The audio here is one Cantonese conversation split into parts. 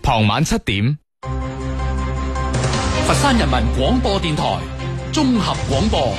傍晚7點。 佛山人民廣播電台綜合廣播。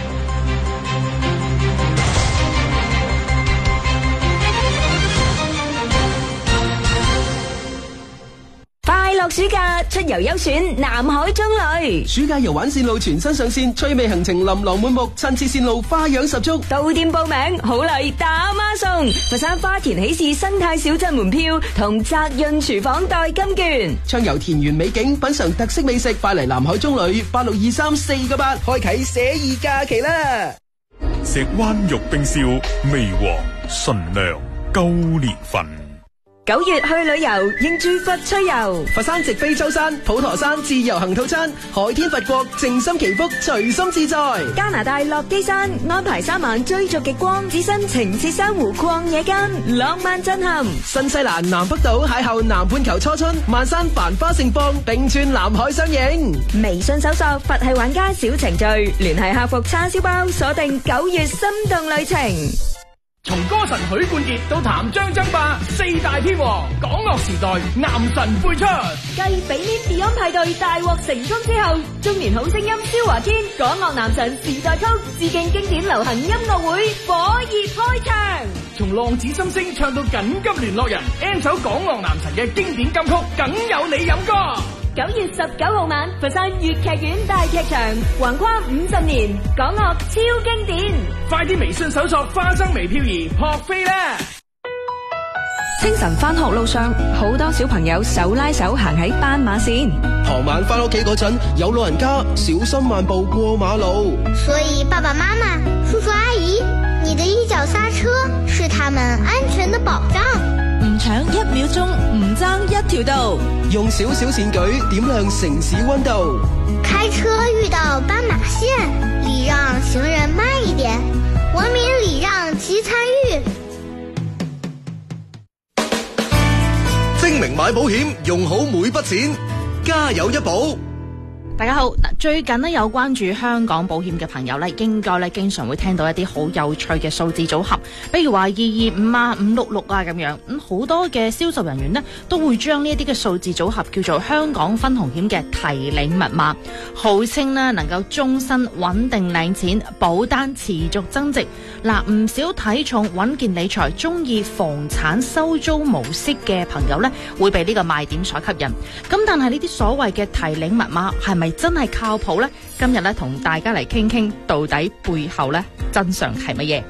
快樂暑假出遊優選南海中旅， 暑假遊玩線路全新上線，趣味行程琳琅滿目，親切線路花樣十足。 到店報名，好禮打孖送，佛山花田喜事生態小鎮門票同澤潤廚房代金券， 暢遊田園美景，品嘗特色美食，快嚟南海中旅8623-498，開啟寫意假期啦！ 石灣玉冰燒，味和純良高年份。 9月去旅遊，應住佛趣遊。 佛山直飛舟山、普陀山自由行套餐，海天佛國，靜心祈福，隨心自在。 加拿大落基山安排3晚追逐極光，置身情切珊瑚曠野間，浪漫震撼。 新西蘭南北島邂逅南半球初春，萬山繁花盛放，並串南海相迎。 微信搜索佛系玩家小程序，聯繫客服叉燒包，鎖定9月心動旅程。 從歌神許冠傑到譚張爭霸4大天王，港樂時代男神輩出。 繼比呢 Beyond 派對大獲成功之後，中年好聲音蕭華堅港樂男神時代曲致敬經典流行音樂會火熱開場。 從浪子心聲唱到緊急聯絡人 ，N 首港樂男神嘅經典金曲，梗有你飲歌。 9月19號晚，佛山粵劇院大劇場，橫跨50年，港樂超經典。 快啲微信搜索花生微漂兒撲飛啦！ 清晨返學路上，好多小朋友手拉手行喺斑馬線。 傍晚返屋企嗰陣，有老人家小心慢步過馬路。 所以爸爸媽媽、叔叔阿姨，你的一腳剎車是他們安全的保障。 唔搶1秒鐘，唔爭1條道。 用小小善舉點亮城市溫度。 開車遇到斑馬線，禮讓行人慢一點，文明禮讓及參與。 精明買保險，用好每筆錢，家有一保。 大家好，嗱，最近咧有關注香港保險嘅朋友咧，應該咧經常會聽到一啲好有趣嘅數字組合，比如話225啊、566啊咁樣。好多嘅銷售人員咧都會將呢一啲嘅數字組合叫做香港分紅險嘅提領密碼，號稱咧能夠終身穩定領錢，保單持續增值。嗱，唔少睇重穩健理財、中意房產收租模式嘅朋友咧，會被呢個賣點所吸引。咁但係呢啲所謂嘅提領密碼係咪真係靠譜呢？今日咧同大家嚟傾傾，到底背後咧真相係乜嘢？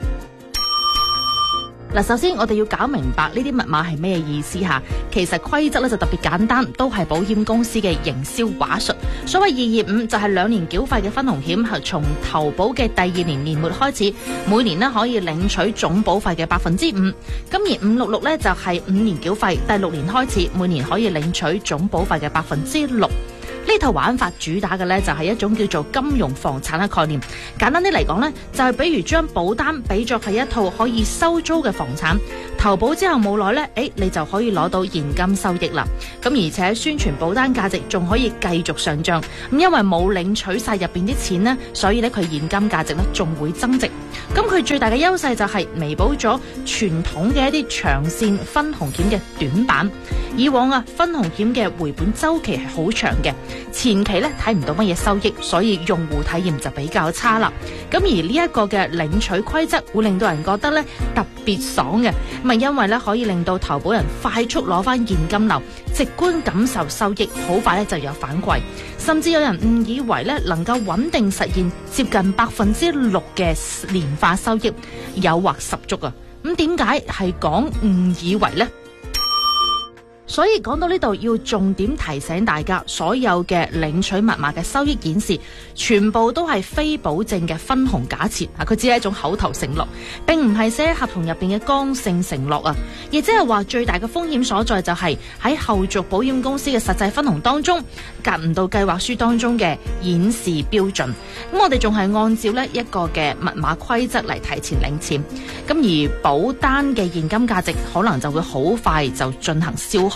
嗱，首先我哋要搞明白呢啲密碼係咩意思吓。其實規則咧就特別簡單，都係保險公司嘅營銷話術。所謂225就係2年繳費嘅分紅險，係從投保嘅第2年年末開始，每年咧可以領取總保費嘅5%。咁而566咧就係5年繳費，第6年開始，每年可以領取總保費嘅6%。呢套玩法主打嘅呢，就係一種叫做金融房產嘅概念。簡單啲嚟講呢，就係比如將保單比作係一套可以收租嘅房產，投保之後冇耐呢，你就可以攞到現金收益啦。咁而且宣傳保單價值仲可以繼續上漲。咁因為冇領取晒入邊啲錢呢，所以呢，佢現金價值呢仲會增值。咁佢最大嘅優勢就係彌補咗傳統嘅一啲長線分紅險嘅短板。以往分紅險嘅回本周期係好長嘅，前期咧睇唔到乜嘢收益，所以用戶體驗就比較差啦。咁而呢一個嘅領取規則會令到人覺得咧特別爽嘅，咁因為咧可以令到投保人快速攞翻現金流，直觀感受收益，好快咧就有反饋，甚至有人誤以為咧能夠穩定實現接近6%嘅年化收益，誘惑十足啊！咁點解係講誤以為呢？所以講到呢度，要重點提醒大家，所有嘅領取密碼嘅收益顯示，全部都係非保證嘅分紅假設啊！佢只係一種口頭承諾，並唔係寫喺合同入邊嘅剛性承諾啊！亦即係話，最大嘅風險所在就係喺後續保險公司嘅實際分紅當中，夾唔到計劃書當中嘅顯示標準。咁我哋仲係按照呢一個嘅密碼規則嚟提前領錢，咁而保單嘅現金價值可能就會好快就進行消耗。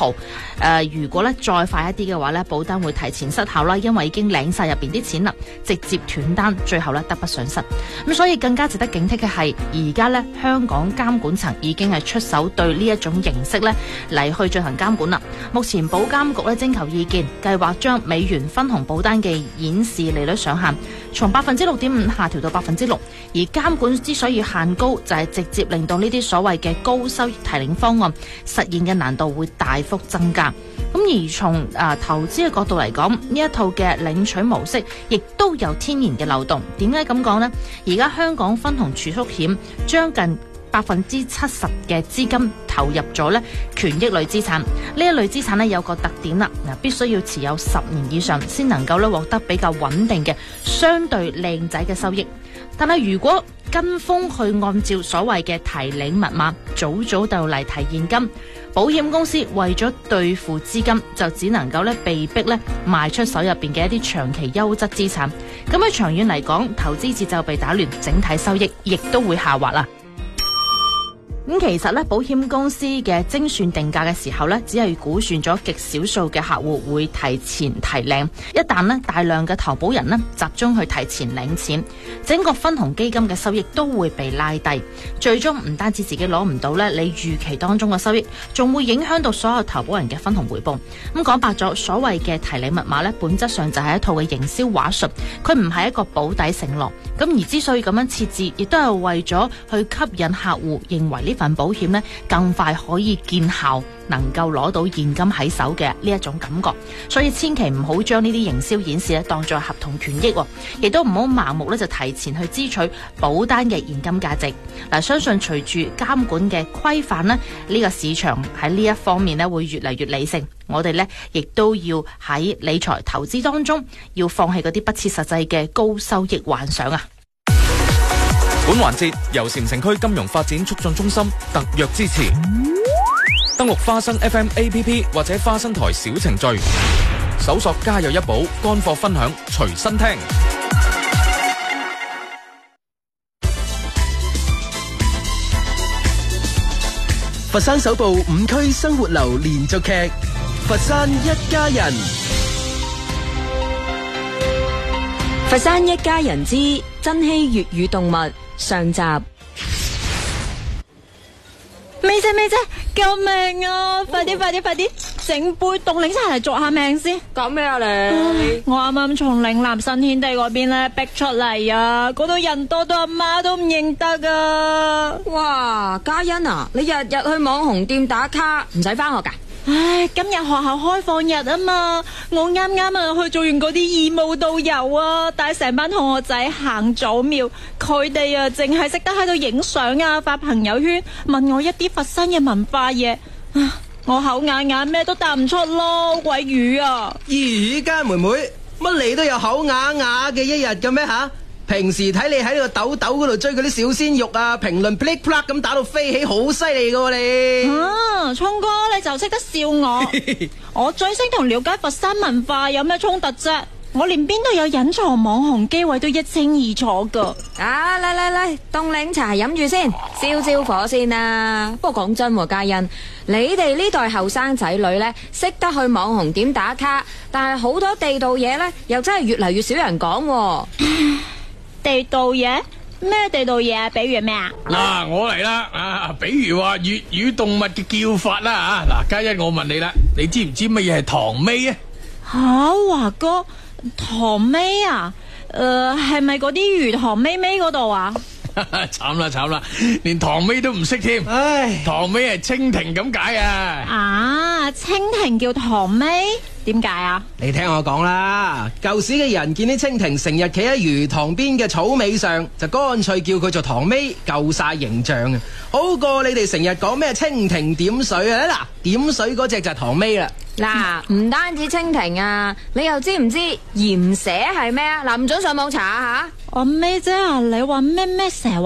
號。如果咧再快一啲嘅話咧，保單會提前失效啦，因為已經領晒入邊啲錢啦，直接斷單，最後咧得不償失。咁所以更加值得警惕嘅係，而家咧香港監管層已經係出手對呢一種形式咧嚟去進行監管啦。目前保監局咧徵求意見，計劃將美元分紅保單嘅演示利率上限從 6.5% 下調到 6%， 而監管之所以限高，就係直接令到呢啲所謂嘅高收益提領方案實現嘅難度會大幅增加。咁而從投資嘅角度嚟講，呢一套嘅領取模式亦都有天然嘅漏洞。點解咁講呢？而家香港分紅儲蓄險將近70%嘅資金投入咗咧權益類資產，呢一類資產咧有個特點啦，必須要持有10年以上先能夠咧獲得比較穩定嘅相對靚仔嘅收益。但係如果跟風去按照所謂嘅提領密碼早就嚟提現金，保險公司為咗兌付資金，就只能夠咧被逼咧賣出手入邊嘅一啲長期優質資產。咁喺長遠嚟講，投資節奏被打亂，整體收益亦都會下滑啦。咁其實咧，保險公司嘅精算定價嘅時候咧，只係估算咗極少數嘅客戶會提前提領。一旦咧大量嘅投保人咧集中去提前領錢，整個分紅基金嘅收益都會被拉低。最終唔單止自己攞唔到咧你預期當中嘅收益，仲會影響到所有投保人嘅分紅回報。咁講白咗，所謂嘅提領密碼咧，本質上就係一套嘅營銷話術，佢唔係一個保底承諾。咁而之所以咁樣設置，亦都係為咗去吸引客戶認為呢份保險咧更快可以見效，能夠攞到現金喺手嘅呢一種感覺。所以千祈唔好將呢啲營銷演示咧當作合同權益，亦都唔好盲目咧就提前去支取保單嘅現金價值。嗱，相信隨住監管嘅規範咧，呢個市場喺呢一方面咧會越嚟越理性。我哋咧亦都要喺理財投資當中要放棄嗰啲不切實際嘅高收益幻想啊！ 本環節由禪城區金融發展促進中心特約支持。登錄花生 FM APP 或者花生台小程序，搜索家有一寶乾貨分享，隨身聽。 佛山首部5區生活流連續劇《佛山一家人》。 佛山一家人之珍稀粵語動物上集。 妹姐，救命啊！快啲，整杯凍檸茶嚟續下命先。 搞咩啊你？ 我啱啱從嶺南新天地嗰邊咧逼出嚟啊！嗰度人多到阿媽都唔認得啊！ 哇，嘉欣啊，你日日去網紅店打卡，唔使翻學噶？ 唉，今日學校開放日啊嘛，我啱去做完嗰啲義務導遊啊，帶成班同學仔行祖廟，佢哋啊淨係識得喺度影相啊，發朋友圈，問我一啲佛山嘅文化嘢，我口啞咩都答唔出咯，鬼語啊！ 咦，家妹妹，乜你都有口啞嘅一日嘅咩吓？平時睇你喺呢個抖抖嗰度追嗰啲小鮮肉啊，評論 click clack 咁打到飛起，好犀利噶你！ 聰哥你就識得笑我，我追星同了解佛山文化有咩衝突啫？我連邊度有隱藏網紅機位都一清二楚噶。 嚟，凍檸茶飲住先，燒火先啊！不過講真喎，嘉欣，你哋呢代後生仔女呢，識得去網紅店打卡，但係好多地道嘢呢，又真係越嚟越少人講喎。 地道嘢？咩地道嘢啊？比如咩啊？ 嗱，我嚟啦！比如話粵語動物嘅叫法啦嗱，嘉欣我問你啦，你知唔知乜嘢係唐尾啊？ 華哥，唐尾啊？係咪嗰啲魚塘尾嗰度啊？ 慘啦，連唐尾都唔識添。唉，唐尾係蜻蜓咁解啊！ 蜻蜓叫唐尾？點解啊？ 你聽我講啦，舊時嘅人見啲蜻蜓成日企喺魚塘邊嘅草尾上，就乾脆叫佢做唐尾，夠晒形象啊！好過你哋成日講咩蜻蜓點水啊！嗱，點水嗰隻就係唐尾啦。 嗱，唔單止蜻蜓啊，你又知唔知鹽蛇係咩啊？嗱，唔准上網查下。 我咩啫啊？你話咩蛇話？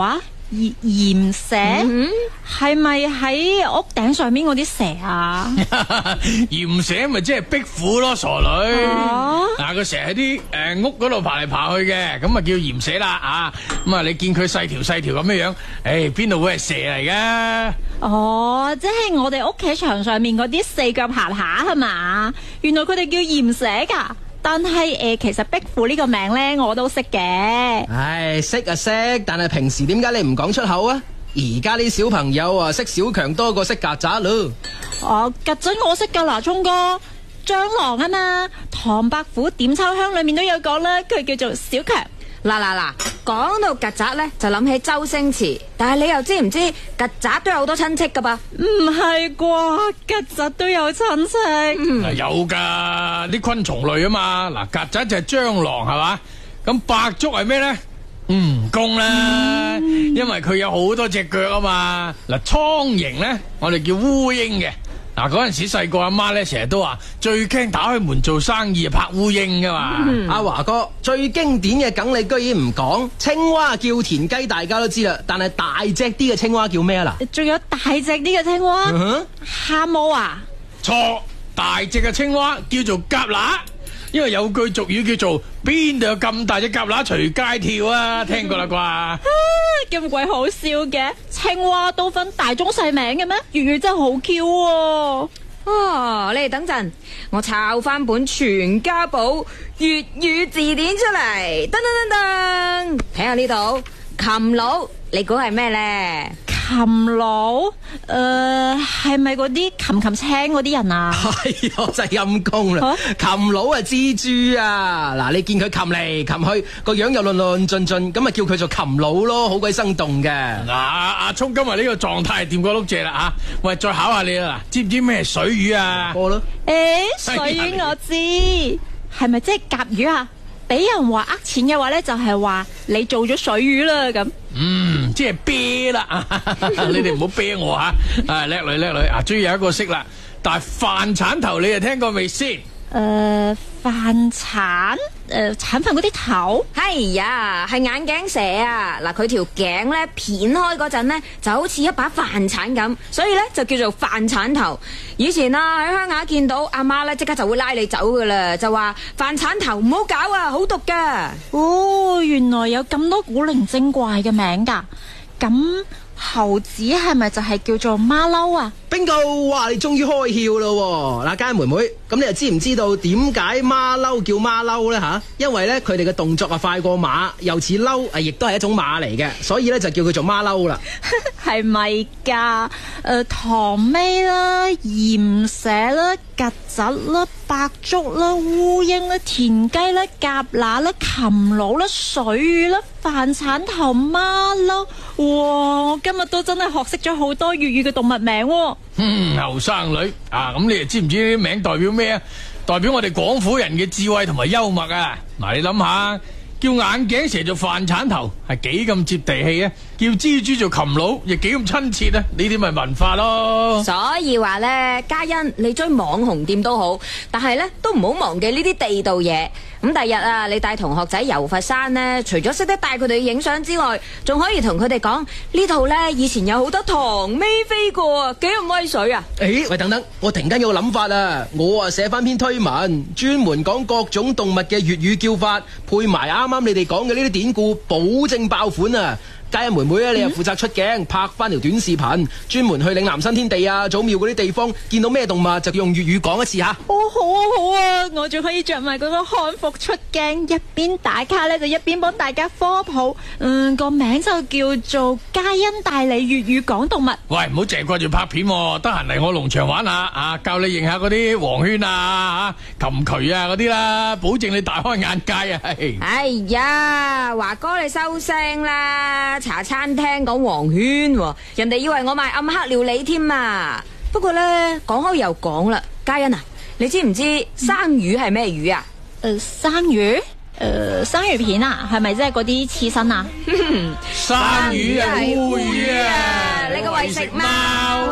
鹽蛇係咪喺屋頂上面嗰啲蛇啊？ 鹽蛇咪即係壁虎咯，傻女。嗱，佢成日喺啲屋嗰度爬嚟爬去嘅，咁啊叫鹽蛇啦啊。咁啊，你見佢細條細條咁樣樣，邊度會係蛇嚟嘅？ 哦，即係我哋屋企牆上面嗰啲四腳爬下係嘛？原來佢哋叫鹽蛇噶。但係其實壁虎呢個名咧我都識嘅。 唉，識啊識，但係平時點解你唔講出口啊？而家啲小朋友啊，識小強多過識曱甴咯。 曱甴我識噶，嗱，聰哥，蟑螂啊嘛，唐伯虎點秋香裏面都有講啦，佢叫做小強。 嗱，講到曱甴咧，就諗起周星馳，但係你又知唔知曱甴都有好多親戚噶噃？ 唔係啩？曱甴都有親戚？ 有噶，啲昆蟲類啊嘛。嗱，曱甴就係蟑螂係嘛，咁白竹係咩咧？蜈蚣啦，因為佢有好多隻腳啊嘛。嗱，蒼蠅咧，我哋叫烏蠅嘅。嗱，嗰陣時細個阿媽咧，成日都話最驚打開門做生意拍烏蠅噶嘛。 阿華哥，最經典嘅梗你居然唔講，青蛙叫田雞大家都知啦，但係大隻啲嘅青蛙叫咩啊？嗱， 仲有大隻啲嘅青蛙，蛤蟆啊？ 錯，大隻嘅青蛙叫做蛤乸。因為有句俗語叫做邊度有咁大隻蛤乸隨街跳啊，聽過啦啩？ 咁鬼好笑嘅，青蛙都分大中細名嘅咩？粵語真係好 Q 喎。 你哋等陣，我抄翻本全家寶粵語字典出嚟，噔噔噔噔，睇下呢度，蠄蟧，你估係咩咧？ 蠄蟧，係咪嗰啲擒青嗰啲人啊？ 係啊，真係陰公啦！蠄蟧係蜘蛛啊！嗱，你見佢擒嚟擒去，個樣又論論盡盡，咁咪叫佢做蠄蟧咯，好鬼生動嘅。 嗱，阿聰今日呢個狀態掂過碌蔗啦吓，喂，再考下你啦，知唔知咩係水魚啊？ 我咯， 水魚我知，係咪即係甲魚啊？俾人話呃錢嘅話咧，就係話你做咗水魚啦咁。 即係啤啦，你哋唔好啤我吓，叻女叻女，終於有一個識啦。但係飯鏟頭你哋聽過未先？ 飯鏟，鏟飯嗰啲頭？ 係呀，係眼鏡蛇啊！嗱，佢條頸咧片開嗰陣咧，就好似一把飯鏟咁，所以咧就叫做飯鏟頭。以前啊喺鄉下見到阿媽咧，即刻就會拉你走噶啦，就話飯鏟頭唔好搞啊，好毒噶。 哦，原來有咁多古靈精怪嘅名噶，咁。猴子係咪就係叫做馬騮啊 ？Bingo！哇，你終於開竅咯！嗱，嘉妹妹，咁你又知唔知道點解馬騮叫馬騮呢？吓？因為呢，佢哋嘅動作啊快過馬，又似騮，亦都係一種馬嚟嘅，所以呢，就叫佢做馬騮啦。 係咪噶？唐尾啦、鹽蛇啦、曱甴啦、白竹啦、烏蠅啦、田雞啦、蛤乸啦、蠄蟧啦、水魚啦、飯鏟頭、馬騮，哇！我今日都真係學識咗好多粵語嘅動物名。 後生女啊，咁你又知唔知啲名代表咩啊？代表我哋廣府人嘅智慧同埋幽默啊！嗱，你諗下，叫眼鏡蛇做飯鏟頭係幾咁接地氣啊？叫蜘蛛做蠄蟧亦幾咁親切啊？呢啲咪文化咯。 所以話呢，嘉欣你追網紅店都好，但係呢都唔好忘記呢啲地道嘢。咁第日啊，你帶同學仔遊佛山呢，除咗識得帶佢哋影相之外，仲可以同佢哋講呢度呢，以前有好多唐尾飛過，幾咁威水啊！ 喂，等等，我突然間有個諗法啊！我啊寫翻篇推文，專門講各種動物嘅粵語叫法，配埋啱啱你哋講嘅呢啲典故，保證爆款啊！嘉欣妹妹咧，你又負責出鏡拍翻條短視頻，專門去嶺南新天地啊、祖廟嗰啲地方，見到咩動物就用粵語講一次吓。 好啊好啊，我仲可以着埋嗰個漢服出鏡，一邊打卡咧就一邊幫大家科普。個名就叫做嘉欣帶你粵語講動物。 喂，唔好淨係掛住拍片，得閒嚟我農場玩下啊，教你認下嗰啲黃圈啊、琴渠啊嗰啲啦，保證你大開眼界啊！ 哎呀，華哥你收聲啦！茶餐廳講黃圈，人哋以為我賣暗黑料理添啊！不過呢，講開又講啦，嘉欣啊，你知唔知生魚係咩魚啊？ 生魚？生魚片啊？係咪即係嗰啲刺身啊？ 生魚啊，烏魚啊， 你個為食貓！